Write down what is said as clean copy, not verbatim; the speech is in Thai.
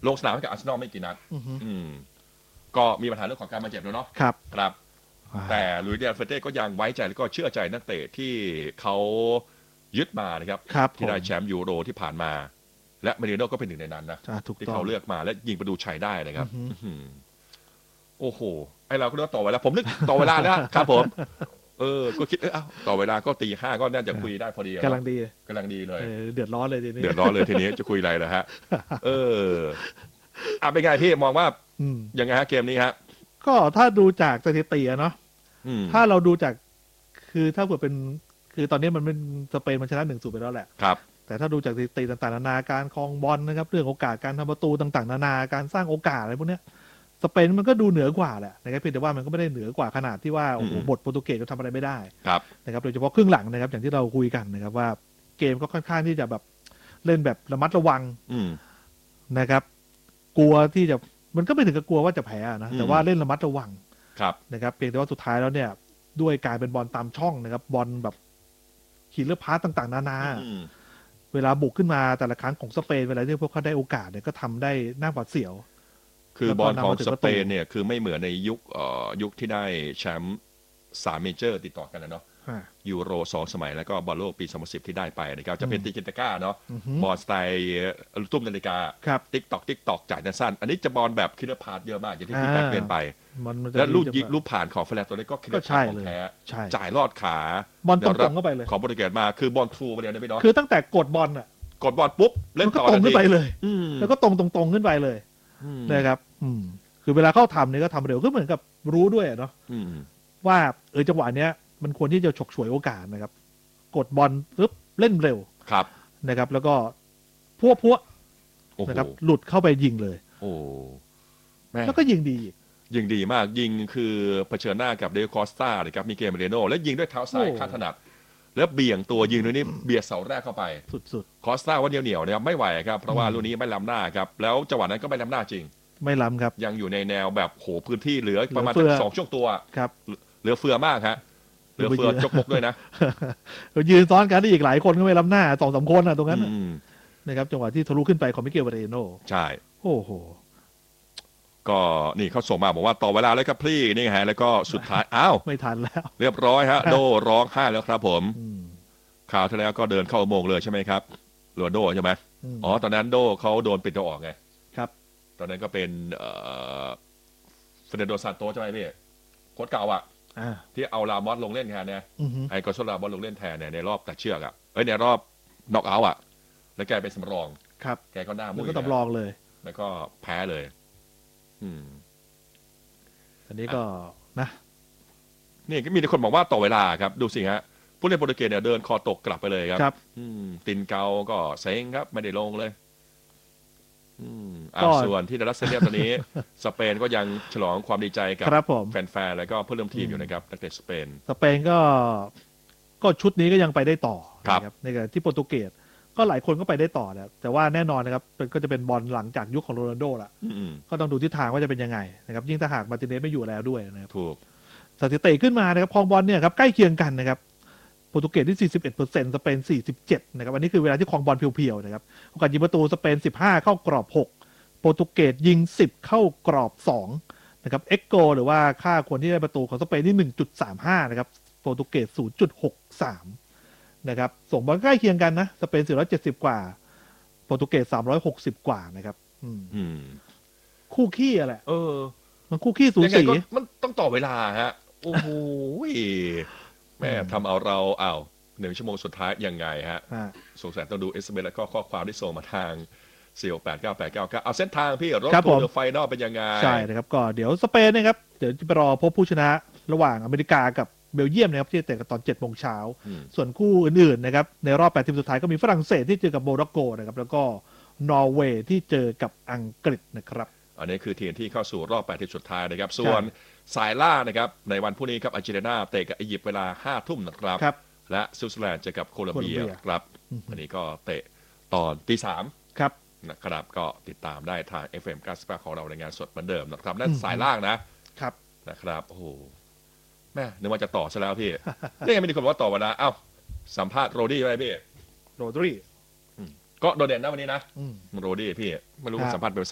ลงสนามให้กับอาร์เซนอลไม่กี่นัดก็มีปัญหาเรื่องของการบาดเจ็บแล้วเนาะครับแต่ลุยส์ เดียร์เฟเต้ก็ยังไว้ใจแล้วก็เชื่อใจนักเตะที่เขายึดมานะครับที่ได้แชมป์ยูโรที่ผ่านมาและมาริโน่ก็เป็นหนึ่งในนั้นนะที่เขาเลือกมาและยิงประตูชัยได้นะครับโอ้โหไอเราก็เลือกต่อเวลาผมนึกต่อเวลาแล้วครับผมก็คิดต่อเวลาก็ตี 5ก็น่าจะคุยได้พอดีกำลังดีเลยเดือดร้อนเลยทีนี้ทีนี้จะคุยอะไรนะฮะเป็นไงพี่มองว่ายังไงฮะเกมนี้ฮะก็ถ้าดูจากสถิติเนาะถ้าเราดูจากคือถ้าเกิดเป็นคือตอนนี้มันเป็นสเปนมันชนะ 1-0 ไปแล้วแหละครับแต่ถ้าดูจากสถิติต่างๆนานาการครองบอลนะครับเรื่องโอกาสการทำประตูต่างๆนานาการสร้างโอกาสอะไรพวกนี้สเปนมันก็ดูเหนือกว่าแหละนะครับเพียงแต่ว่ามันก็ไม่ได้เหนือกว่าขนาดที่ว่าโอ้โหบทโปรตุเกสจะทำอะไรไม่ได้นะครับโดยเฉพาะครึ่งหลังนะครับอย่างที่เราคุยกันนะครับว่าเกมก็ค่อนข้างที่จะแบบเล่นแบบระมัดระวังนะครับกลัวที่จะมันก็ไม่ถึงกับกลัวว่าจะแพ้นะแต่ว่าเล่นระมัดระวังนะครับเพียงแต่ว่าสุดท้ายแล้วเนี่ยด้วยการเป็นบอลตามช่องนะครับบอลแบบขีดเลือดพาสต่างๆนานาเวลาบุกขึ้นมาแต่ละครั้งของสเปนเวลาที่พวกเขาได้โอกาสเนี่ยก็ทำได้น่าหวาดเสียวคือบอลของสเปนเนี่ยคือไม่เหมือนในยุคที่ได้แชมป์3เมเจอร์ติดต่อกันนะเนาะยูโร2สมัยแล้วก็บอลโลกปี2010ที่ได้ไปนะครับจะเป็นติกินตาก้าเนาะบอลสไตล์ตุ้มนาฬิกาติ๊กตอกจ่ายสั้นอันนี้จะบอลแบบคิดว่าพาสเยอะมากอย่างที่พี่แป๊กเป็นไปแล้วลูกผ่านของเฟรนตัวนี้ก็คิดว่าพาสของแท้จ่ายลอดขาบอลตรงเข้าไปเลยของโปรตุเกสมาคือบอลทรูมาเดียวได้ไหมเนาะคือตั้งแต่กดบอลปุ๊บเล่นต่อตรงขึ้นไปเลยแล้วก็ตรงขึ้นไปเลยนะครับคือเวลาเข้าทำเนี่ยก็ทำเร็วก็เหมือนกับรู้ด้วยเนาะว่าจังหวะเนี้ยมันควรที่จะฉกฉวยโอกาสนะครับกดบอลปุ๊บเล่นเร็วนะครับแล้วก็พวนะครับหลุดเข้าไปยิงเลยแล้วก็ยิงดีมากยิงคือเผชิญหน้ากับเดคอสตานะครับมีเกมเรโน่และยิงด้วยเท้าซ้ายข้างถนัดแล้วเบี่ยงตัวยิงด้วยนี่เบียดเสาแรกเข้าไปสุดคอสตาว่าเหนียวนะครับไม่ไหวครับเพราะว่าลูกนี้ไม่ล้ำหน้าครับแล้วจังหวะนั้นก็ไม่ล้ำหน้าจริงไม่ล้ำครับยังอยู่ในแนวแบบโหพื้นที่เหลือประมาณ2ช่วงตัวครับเหลือเฟือมากฮะเหลือเฟือจกมกด้วยนะยืนซ้อนกันได้อีกหลายคนก็ไม่ล้ำหน้า2-3คนตรงนั้นนะครับจังหวะที่ทะลุขึ้นไปของมิเกล เบเรโน่ใช่โอ้โหก็นี่เขาส่งมาบอกว่าต่อเวลาแล้วครับพี่นี่ฮะแล้วก็สุดท้ายไม่ทันแล้วเรียบร้อยฮะโดร้องไห้แล้วครับผมข่าวที่แล้วก็เดินเข้าอุโมงค์เลยใช่ไหมครับหรือโดใช่ไหมตอนนั้นโดเขาโดนปิดตัวออกไงครับตอนนั้นก็เป็นเฟเดโดซานโตใช่ไหมพี่โค้ชเก่าที่เอาลามอสลงเล่นแทนเนี่ยไอ้กอสลามอสลงเล่นแทนเนี่ยในรอบตัดเชือกในรอบน็อกเอาท์แล้วแกเป็นสำรองครับแกก็หน้ามุ้ยก็สำรองเลยแล้วก็แพ้เลยอันนี้ก็นะนี่ก็มีคนบอกว่าต่อเวลาครับดูสิฮะผู้เล่นโปรตุเกสเนี่ยเดินคอตกกลับไปเลยครับตินเกาก็เซ็งครับไม่ได้ลงเลยส่วนที่ดัลลัสเซเรียตอนนี้สเปนก็ยังฉลองความดีใจกับแฟนๆแล้วก็เพื่อนร่วมทีมอยู่นะครับนักเตะสเปนก็ชุดนี้ก็ยังไปได้ต่อนะครับในการที่โปรตุเกสก็หลายคนก็ไปได้ต่อนะแต่ว่าแน่นอนนะครับก็จะเป็นบอลหลังจากยุคของโรนัลโดละก็ต้องดูทิศทางว่าจะเป็นยังไงนะครับยิ่งถ้าหากมาร์ติเนสไม่อยู่แล้วด้วยนะครับถูกสถิติขึ้นมานะครับครองบอลเนี่ยครับใกล้เคียงกันนะครับโปรตุเกสที่ 41% สเปน 47% นะครับอันนี้คือเวลาที่ครองบอลเพียวๆนะครับโอกาสยิงประตูสเปน15เข้ากรอบ6โปรตุเกสยิง10เข้ากรอบ2นะครับเอ็กโกหรือว่าค่าคนที่ได้ประตูของสเปนที่ 1.35 นะครับโปรตุเกส 0.63 นะครับส่งบอลใกล้เคียงกันนะสเปน470กว่าโปรตุเกส360กว่านะครับคู่ขี้แหละมันคู่ขี้สูสีมันต้องต่อเวลาฮะโอ้โหแม่ทำเอาเรา1 ชั่วโมงสุดท้ายยังไงฮะสงสัยต้องดู SMS แล้วก็ข้อความที่ส่งมาทาง4689899เอาเส้นทางพี่รถทัวร์ไฟนอลเป็นยังไงใช่นะครับก็เดี๋ยวสเปนนะครับเดี๋ยวจะไปรอพบผู้ชนะระหว่างอเมริกากับเบลเยียมนะครับที่จะเตะกันตอน 7 โมงเช้าส่วนคู่อื่นๆนะครับในรอบ8 ทีมสุดท้ายก็มีฝรั่งเศสที่เจอกับโมร็อกโกนะครับแล้วก็นอร์เวย์ที่เจอกับอังกฤษนะครับอันนี้คือทีมที่เข้าสู่รอบ8 ทีมสุดท้ายนะครับส่วนสายล่านะครับในวันพรุ่งนี้ครับอาร์เจนตินาเตะกับอียิปต์เวลา 5 ทุ่มนะครับและสวิตเซอร์แลนด์เจอกับโคลอมเบียครับอันนี้ก็เตะตอนตี 3 ครับนะครับก็ติดตามได้ทาง FM 98ของเราในงานสดเหมือนเดิมนะครับนั่นสายล่างนะครับนะครับโอ้โหแม่นึกว่าจะต่อซะแล้วพี่นี่ยังไม่มีคนบอกว่าต่อวันนะสัมภาษณ์โรดี้ไว้พี่โรดี้ก็โดดเด่นนะวันนี้นะโรดี้พี่ไม่รู้สัมภาษณ์เป็นภาษา